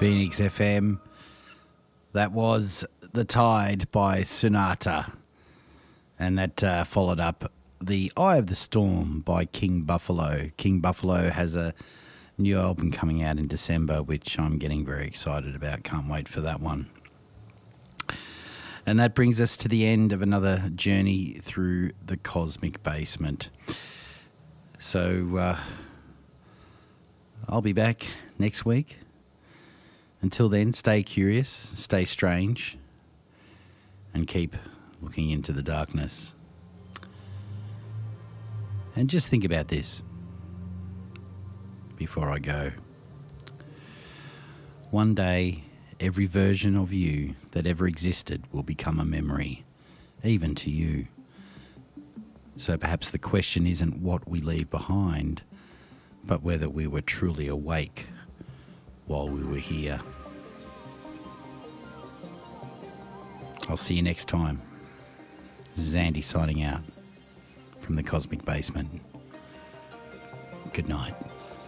Phoenix FM. That was The Tide by Sonata. And that followed up The Eye of the Storm by King Buffalo. King Buffalo has a new album coming out in December, which I'm getting very excited about. Can't wait for that one. And that brings us to the end of another journey through the cosmic basement. So I'll be back next week. Until then, stay curious, stay strange, and keep looking into the darkness. And just think about this before I go. One day, every version of you that ever existed will become a memory, even to you. So perhaps the question isn't what we leave behind, but whether we were truly awake while we were here. I'll see you next time. This is Andy signing out from the Cosmic Basement. Good night.